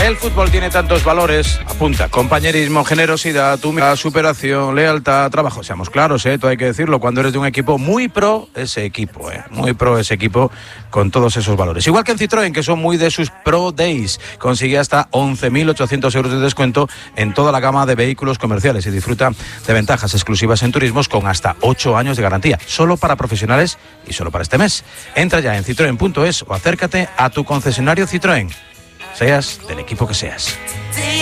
El fútbol tiene tantos valores, apunta: compañerismo, generosidad, humildad, superación, lealtad, trabajo. Seamos claros, todo hay que decirlo, cuando eres de un equipo muy pro, ese equipo, muy pro ese equipo con todos esos valores. Igual que en Citroën, que son muy de sus Pro Days, consigue hasta 11.800 euros de descuento en toda la gama de vehículos comerciales y disfruta de ventajas exclusivas en turismos con hasta 8 años de garantía, solo para profesionales y solo para este mes. Entra ya en citroen.es o acércate a tu concesionario Citroën, seas del equipo que seas.